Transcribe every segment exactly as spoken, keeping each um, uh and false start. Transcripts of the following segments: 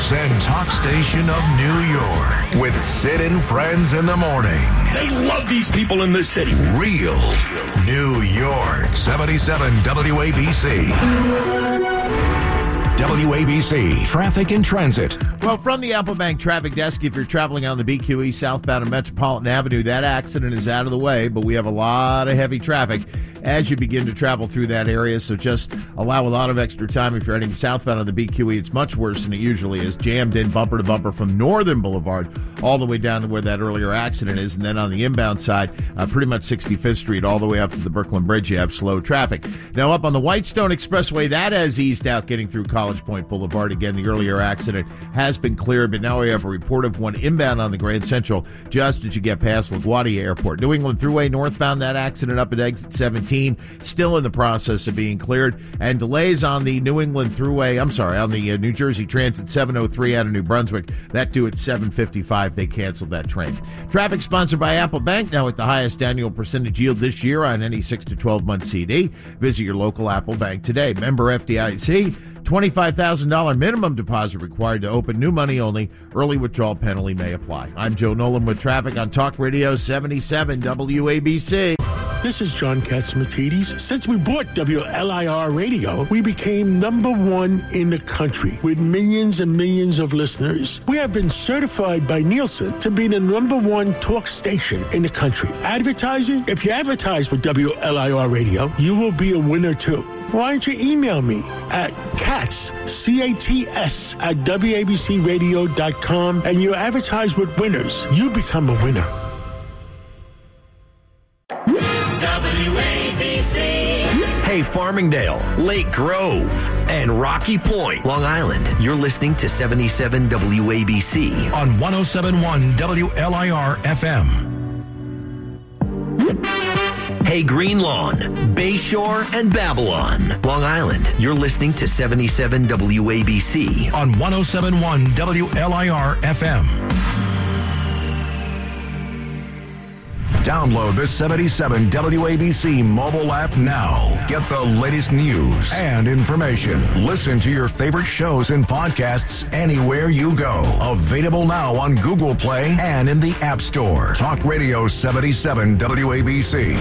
percent talk station of New York with Sid and Friends in the morning. They love these people in this city. Real New York. seventy-seven W A B C. W A B C Traffic and Transit. Well, from the Apple Bank Traffic Desk, if you're traveling on the B Q E southbound on Metropolitan Avenue, that accident is out of the way, but we have a lot of heavy traffic as you begin to travel through that area, so just allow a lot of extra time if you're heading southbound on the B Q E. It's much worse than it usually is. Jammed in bumper to bumper from Northern Boulevard all the way down to where that earlier accident is, and then on the inbound side, uh, pretty much sixty-fifth Street all the way up to the Brooklyn Bridge, you have slow traffic. Now up on the Whitestone Expressway, that has eased out getting through College Point Boulevard. Again, the earlier accident has been cleared, but now we have a report of one inbound on the Grand Central just as you get past LaGuardia Airport. New England Thruway northbound, that accident up at exit seventeen, still in the process of being cleared, and delays on the New England Thruway, I'm sorry, on the uh, New Jersey Transit seven oh three out of New Brunswick. That due at seven fifty-five. They canceled that train. Traffic sponsored by Apple Bank, now at the highest annual percentage yield this year on any six to twelve month C D. Visit your local Apple Bank today. Member F D I C. twenty-five thousand dollars minimum deposit required to open. New money only. Early withdrawal penalty may apply. I'm Joe Nolan with traffic on Talk Radio seventy-seven W A B C. This is John Katsimatidis. Since we bought W L I R Radio, we became number one in the country with millions and millions of listeners. We have been certified by Nielsen to be the number one talk station in the country. Advertising? If you advertise with W L I R Radio, you will be a winner too. Why don't you email me at cats, C A T S, at W A B C radio dot com, and you advertise with winners. You become a winner. W A B C. Hey, Farmingdale, Lake Grove, and Rocky Point, Long Island. You're listening to seventy-seven W A B C on one oh seven point one W L I R F M. Hey, Greenlawn, Bayshore, and Babylon, Long Island. You're listening to seventy-seven W A B C on one oh seven point one W L I R F M. Download the seventy-seven W A B C mobile app now. Get the latest news and information. Listen to your favorite shows and podcasts anywhere you go. Available now on Google Play and in the App Store. Talk Radio seventy-seven W A B C.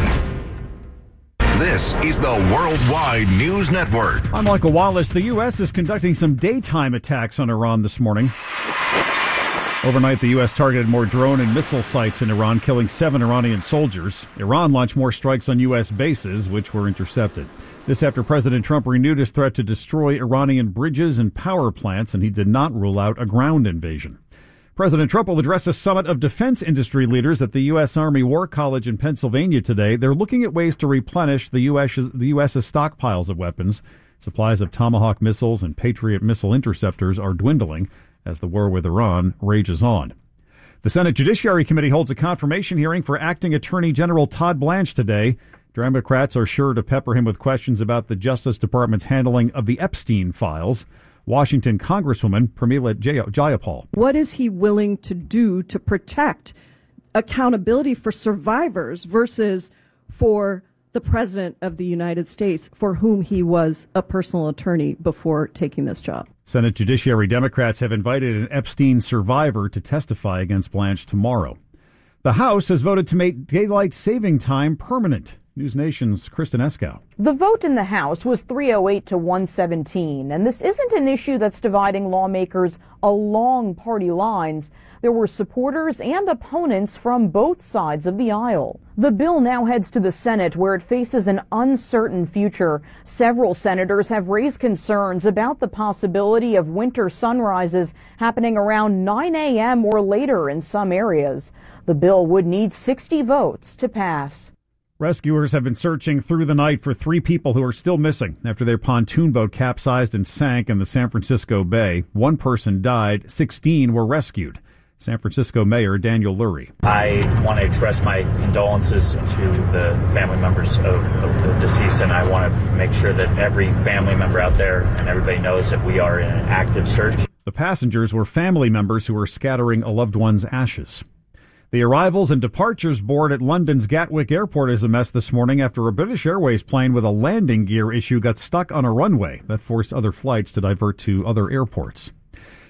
This is the Worldwide News Network. I'm Michael Wallace. The U S is conducting some daytime attacks on Iran this morning. Overnight, the U S targeted more drone and missile sites in Iran, killing seven Iranian soldiers. Iran launched more strikes on U S bases, which were intercepted. This after President Trump renewed his threat to destroy Iranian bridges and power plants, and he did not rule out a ground invasion. President Trump will address a summit of defense industry leaders at the U S. Army War College in Pennsylvania today. They're looking at ways to replenish the U S. the US's stockpiles of weapons. Supplies of Tomahawk missiles and Patriot missile interceptors are dwindling as the war with Iran rages on. The Senate Judiciary Committee holds a confirmation hearing for Acting Attorney General Todd Blanche today. Democrats are sure to pepper him with questions about the Justice Department's handling of the Epstein files. Washington Congresswoman Pramila Jayapal. What is he willing to do to protect accountability for survivors versus for the President of the United States, for whom he was a personal attorney before taking this job? Senate Judiciary Democrats have invited an Epstein survivor to testify against Blanche tomorrow. The House has voted to make daylight saving time permanent. News Nation's Kristen Eskow. The vote in the House was three oh eight to one seventeen, and this isn't an issue that's dividing lawmakers along party lines. There were supporters and opponents from both sides of the aisle. The bill now heads to the Senate, where it faces an uncertain future. Several senators have raised concerns about the possibility of winter sunrises happening around nine a.m. or later in some areas. The bill would need sixty votes to pass. Rescuers have been searching through the night for three people who are still missing after their pontoon boat capsized and sank in the San Francisco Bay. One person died. sixteen were rescued. San Francisco Mayor Daniel Lurie. I want to express my condolences to the family members of, of the deceased, and I want to make sure that every family member out there and everybody knows that we are in an active search. The passengers were family members who were scattering a loved one's ashes. The arrivals and departures board at London's Gatwick Airport is a mess this morning after a British Airways plane with a landing gear issue got stuck on a runway that forced other flights to divert to other airports.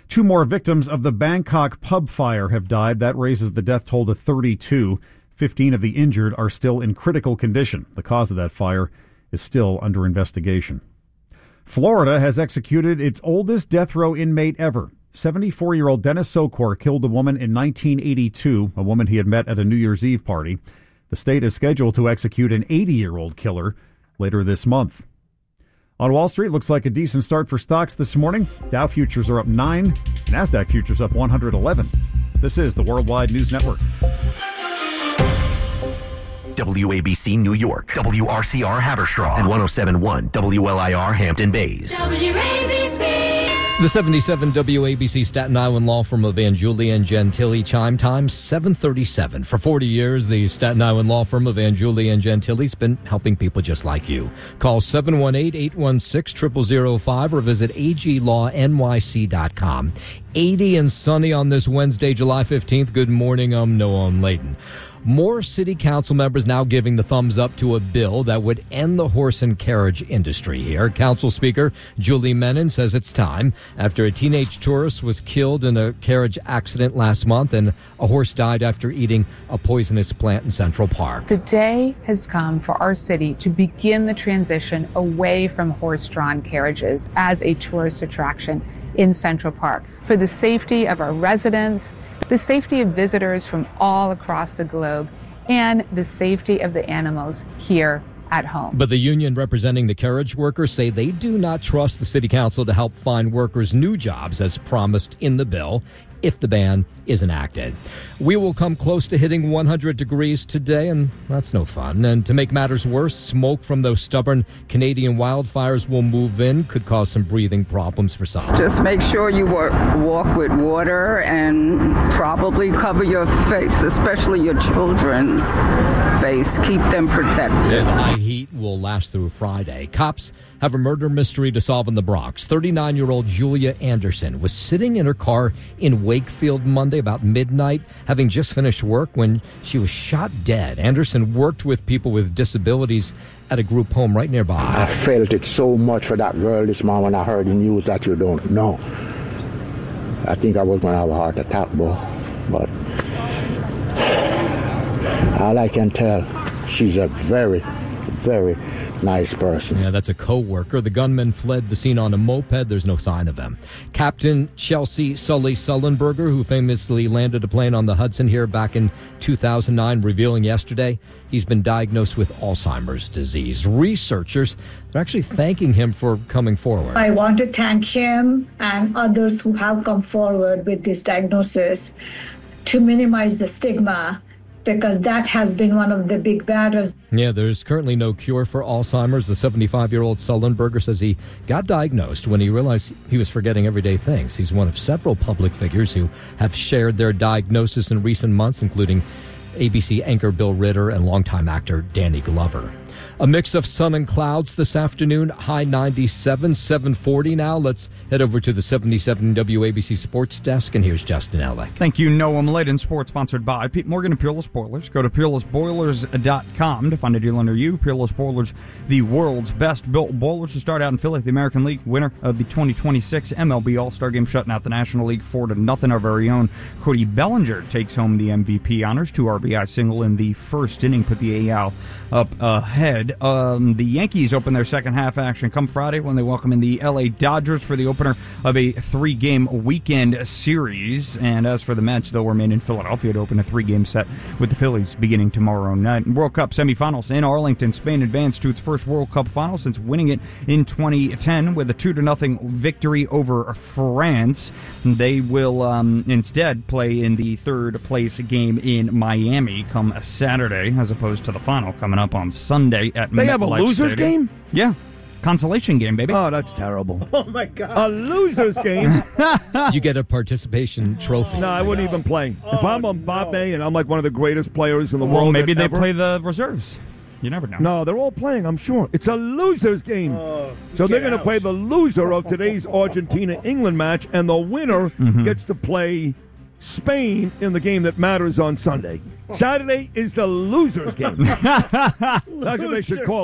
Two more victims of the Bangkok pub fire have died. That raises the death toll to thirty-two. Fifteen of the injured are still in critical condition. The cause of that fire is still under investigation. Florida has executed its oldest death row inmate ever. seventy-four-year-old Dennis Sokor killed a woman in nineteen eighty-two, a woman he had met at a New Year's Eve party. The state is scheduled to execute an eighty-year-old killer later this month. On Wall Street, looks like a decent start for stocks this morning. Dow futures are up nine, NASDAQ futures up one hundred eleven. This is the Worldwide News Network. W A B C New York, W R C R Haverstraw, and one oh seven point one W L I R Hampton Bays. W A B C. The seventy-seven W A B C Staten Island law firm of Angiulia and Gentili, chime time seven thirty-seven. For forty years, the Staten Island law firm of Angiulia and Gentili's been helping people just like you. Call seven one eight, eight one six, zero zero zero five or visit A G law N Y C dot com. eighty and sunny on this Wednesday, July fifteenth. Good morning, I'm Noam Layton. More city council members now giving the thumbs up to a bill that would end the horse and carriage industry here. Council Speaker Julie Menin says it's time after a teenage tourist was killed in a carriage accident last month and a horse died after eating a poisonous plant in Central Park. The day has come for our city to begin the transition away from horse-drawn carriages as a tourist attraction in Central Park. For the safety of our residents, the safety of visitors from all across the globe, and the safety of the animals here at home. But the union representing the carriage workers say they do not trust the city council to help find workers new jobs as promised in the bill if the ban is enacted. We will come close to hitting one hundred degrees today, and that's no fun. And to make matters worse, smoke from those stubborn Canadian wildfires will move in, could cause some breathing problems for some. Just make sure you walk with water and probably cover your face, especially your children's face. Keep them protected. The high heat will last through Friday. Cops have a murder mystery to solve in the Bronx. thirty-nine-year-old Julia Anderson was sitting in her car in Wakefield Monday about midnight, having just finished work when she was shot dead. Anderson worked with people with disabilities at a group home right nearby. I felt it so much for that girl this morning when I heard the news that you don't know. I think I was going to have a heart attack, boy. But all I can tell, she's a very, very nice person. Yeah, that's a co-worker. The gunman fled the scene on a moped. There's no sign of him. Captain Chelsea Sully Sullenberger, who famously landed a plane on the Hudson here back in two thousand nine, revealing yesterday he's been diagnosed with Alzheimer's disease. Researchers are actually thanking him for coming forward. I want to thank him and others who have come forward with this diagnosis to minimize the stigma, because that has been one of the big battles. Yeah, there's currently no cure for Alzheimer's. The seventy-five-year-old Sullenberger says he got diagnosed when he realized he was forgetting everyday things. He's one of several public figures who have shared their diagnosis in recent months, including A B C anchor Bill Ritter and longtime actor Danny Glover. A mix of sun and clouds this afternoon, high ninety-seven, seven forty now. Let's head over to the seventy-seven W A B C Sports Desk, and here's Justin Ellick. Thank you, Noam Layton. Sports sponsored by Pete Morgan and Peerless Boilers. Go to peerless boilers dot com to find a dealer near you. Peerless Boilers, the world's best-built boilers. To start out in Philly, the American League winner of the twenty twenty-six M L B All-Star Game, shutting out the National League four to nothing. Our very own Cody Bellinger takes home the M V P honors. Two R B I single in the first inning put the A L up ahead. Um, the Yankees open their second half action come Friday when they welcome in the L A Dodgers for the opener of a three-game weekend series. And as for the Mets, they'll remain in Philadelphia to open a three-game set with the Phillies beginning tomorrow night. World Cup semifinals in Arlington, Spain advanced to its first World Cup final since winning it in twenty ten with a two to nothing victory over France. They will um, instead play in the third place game in Miami come Saturday, as opposed to the final coming up on Sunday at They have a MetLife losers Stadium. game? Yeah. Consolation game, baby. Oh, that's terrible. Oh, my God. A losers game? You get a participation trophy. No, I wouldn't even play. Oh, if I'm Mbappe no. and I'm like one of the greatest players in the well, world, maybe they ever, play the reserves. You never know. No, they're all playing, I'm sure. It's a losers game. Uh, so they're going to play the loser of today's Argentina-England match, and the winner mm-hmm. gets to play Spain in the game that matters on Sunday. Saturday is the losers game. That's what they should call it.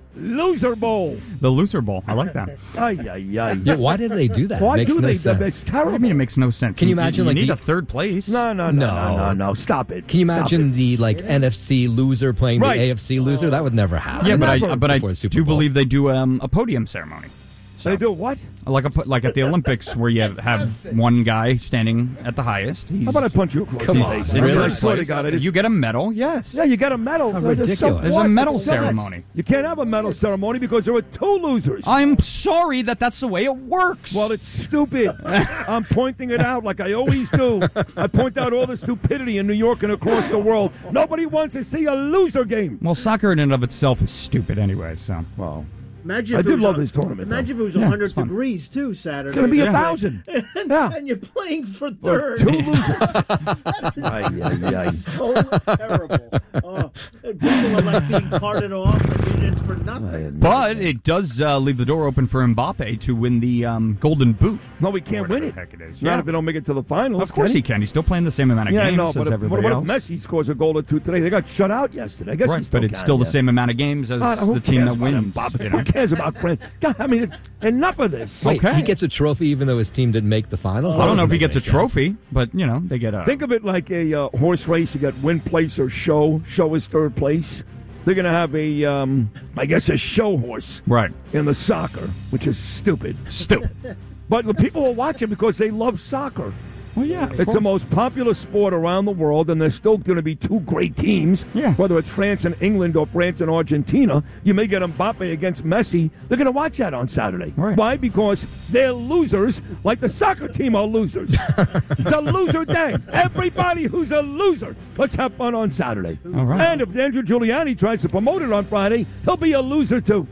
Loser Bowl. The Loser Bowl. I like that. Ay, ay, ay. Yeah, why did they do that? Why It makes do no they? sense. It's terrible. I mean, it makes no sense. Can you imagine, you, like, need the- a third place? No, no, no, no, no, no. Stop it. Can you Stop imagine it. the like N F C loser playing Right. the A F C loser? That would never happen. Yeah, but I, Never. but I Before the Super do Bowl. believe they do um, a podium ceremony. They do what? Like a like at the Olympics, where you have, have one guy standing at the highest. He's, How about I punch you across Come the on, face? in I first swear to place. God, it is. You get a medal. Yes. Yeah, you get a medal. How There's a- ridiculous. There's a what? medal It's so much. ceremony. You can't have a medal ceremony because there are two losers. I'm sorry that that's the way it works. Well, it's stupid. I'm pointing it out like I always do. I point out all the stupidity in New York and across the world. Nobody wants to see a loser game. Well, soccer in and of itself is stupid anyway. So, well, Imagine I if it did was love a- this tournament, Imagine though. if it was Yeah, one hundred it's fun. degrees too Saturday. It's gonna be a Yeah. thousand. And, Yeah. and you're playing for Or third. two losers. That is Ay, ay, ay. so terrible. Oh, and people are like being carted off and it's for nothing. but it does uh, leave the door open for Mbappe to win the um, Golden Boot. No, we can't win it. Heck it is. Not Yeah. if they don't make it to the finals. Of course can he can. He's still playing the same amount of Yeah, I games know, as but if, everybody what else. about Messi scores a goal or two today? They got shut out yesterday. I guess he Right, still but it's can, still the yeah. same amount of games as Uh, who the team cares that about wins. Mbappe? you know? Who cares about France? God, I mean, enough of this. Wait, Okay. he gets a trophy even though his team didn't make the finals? I That don't know doesn't if he make gets a any sense. trophy, but you know they get a. Think of it like a uh, horse race. You got win, place, or show. Show is third place. They're going to have a, um, I guess, a show horse right in the soccer, which is stupid. Stupid. But the people will watch it because they love soccer. Well, yeah, of It's course. the most popular sport around the world, and there's still going to be two great teams. Yeah. Whether it's France and England or France and Argentina, you may get Mbappe against Messi. They're going to watch that on Saturday. Right. Why? Because they're losers, like the soccer team are losers. It's a loser day. Everybody who's a loser, let's have fun on Saturday. All right. And if Andrew Giuliani tries to promote it on Friday, he'll be a loser too.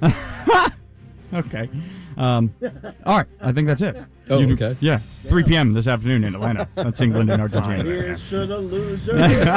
Okay. Um, all right, I think that's it. Oh, You- okay. Yeah, three p.m. this afternoon in Atlanta. That's England and Argentina. Here's to the loser.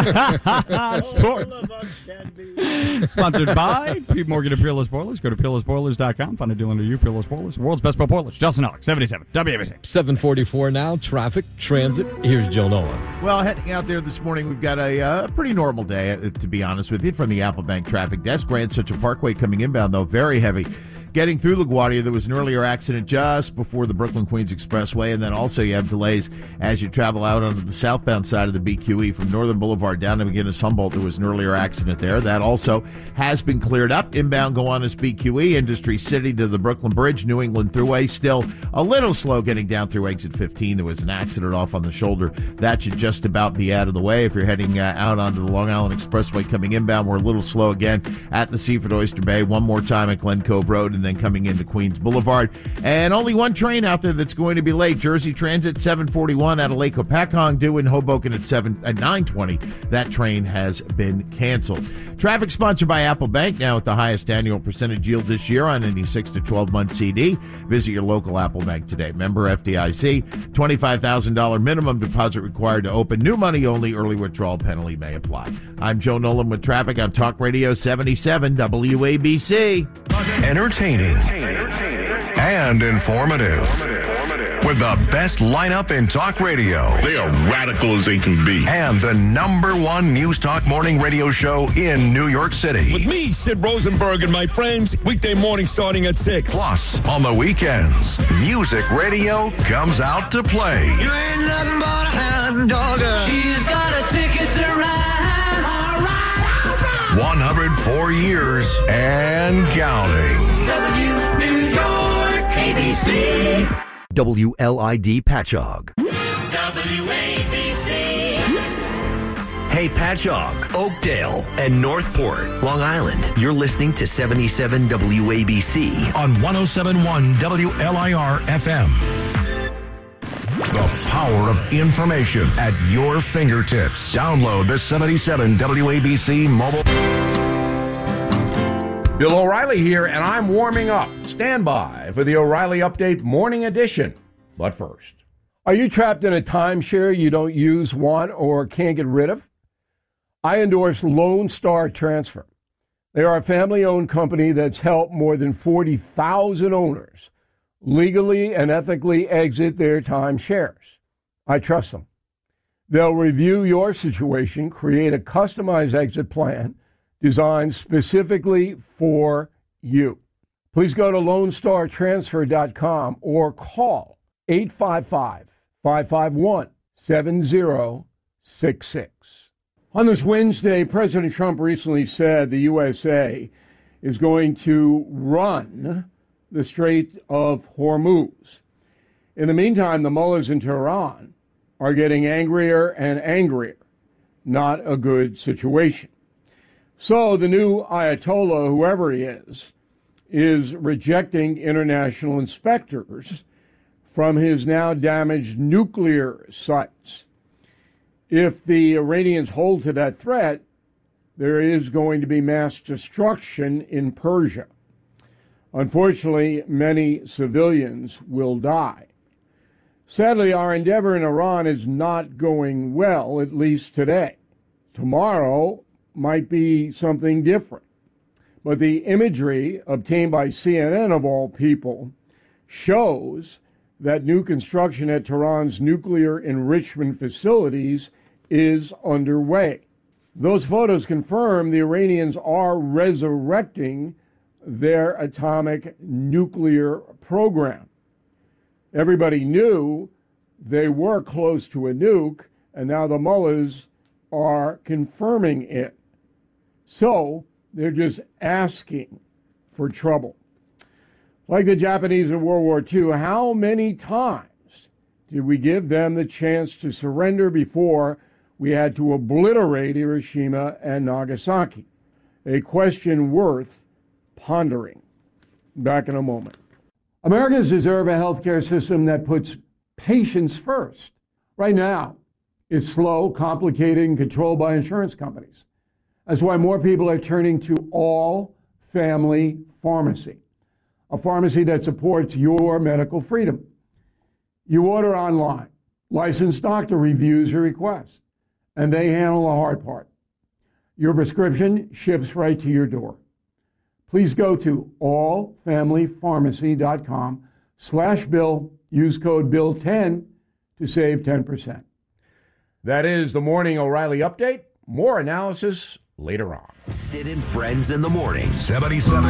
Sports. All of us can be. Sponsored by Pete Morgan and Peerless Boilers. Go to peerless boilers dot com. Find a deal under you, Peerless Boilers. World's best boat boilers. Justin Alex, seventy-seven, W A B C. seven forty-four now. Traffic, transit. Here's Joe Nolan. Well, heading out there this morning, we've got a uh, pretty normal day, uh, to be honest with you, from the Apple Bank traffic desk. Grand Central Parkway coming inbound, though, very heavy. Getting through LaGuardia, there was an earlier accident just before the Brooklyn-Queens Expressway, and then also you have delays as you travel out onto the southbound side of the B Q E from Northern Boulevard down to McGinnis-Humboldt. There was an earlier accident there. That also has been cleared up. Inbound Gowanus B Q E, Industry City to the Brooklyn Bridge, New England Thruway, still a little slow getting down through exit fifteen. There was an accident off on the shoulder. That should just about be out of the way. If you're heading uh, out onto the Long Island Expressway coming inbound, we're a little slow again at the Seaford Oyster Bay. One more time at Glen Cove Road, and then coming into Queens Boulevard. And only one train out there that's going to be late. Jersey Transit seven forty-one out of Lake Hopatcong, due in Hoboken at seven at nine twenty. That train has been canceled. Traffic sponsored by Apple Bank, now at the highest annual percentage yield this year on any six to twelve month C D. Visit your local Apple Bank today. Member F D I C. twenty-five thousand dollars minimum deposit required to open. New money only. Early withdrawal penalty may apply. I'm Joe Nolan with traffic on Talk Radio seventy-seven W A B C. Entertaining and informative. With the best lineup in talk radio. They are radical as they can be. And the number one News Talk morning radio show in New York City. With me, Sid Rosenberg, and my friends, weekday morning starting at six. Plus, on the weekends, music radio comes out to play. You ain't nothing but a hound dog. She's got a ticket to ride. All right, all right. one hundred four years and counting. W New York, A B C. W L I D Patchogue. W A B C. Hey, Patchogue, Oakdale, and Northport, Long Island. You're listening to seventy-seven W A B C On one oh seven point one W L I R F M. The power of information at your fingertips. Download the seventy-seven W A B C mobile. Bill O'Reilly here, and I'm warming up. Stand by for the O'Reilly Update Morning Edition. But first, are you trapped in a timeshare you don't use, want, or can't get rid of? I endorse Lone Star Transfer. They are a family-owned company that's helped more than forty thousand owners legally and ethically exit their timeshares. I trust them. They'll review your situation, create a customized exit plan designed specifically for you. Please go to lone star transfer dot com or call eight five five, five five one, seven zero six six. On this Wednesday, President Trump recently said the U S A is going to run the Strait of Hormuz. In the meantime, the mullahs in Tehran are getting angrier and angrier. Not a good situation. So the new Ayatollah, whoever he is, is rejecting international inspectors from his now damaged nuclear sites. If the Iranians hold to that threat, there is going to be mass destruction in Persia. Unfortunately, many civilians will die. Sadly, our endeavor in Iran is not going well, at least today. Tomorrow might be something different. But the imagery obtained by C N N, of all people, shows that new construction at Tehran's nuclear enrichment facilities is underway. Those photos confirm the Iranians are resurrecting their atomic nuclear program. Everybody knew they were close to a nuke, and now the mullahs are confirming it. So they're just asking for trouble. Like the Japanese in World War Two, how many times did we give them the chance to surrender before we had to obliterate Hiroshima and Nagasaki? A question worth pondering. Back in a moment. Americans deserve a healthcare system that puts patients first. Right now, it's slow, complicated, and controlled by insurance companies. That's why more people are turning to All Family Pharmacy, a pharmacy that supports your medical freedom. You order online, licensed doctor reviews your request, and they handle the hard part. Your prescription ships right to your door. Please go to all family pharmacy dot com slash bill, use code bill ten to save ten percent. That is the Morning O'Reilly Update. More analysis later on. Sid and Friends in the Morning. seventy-seven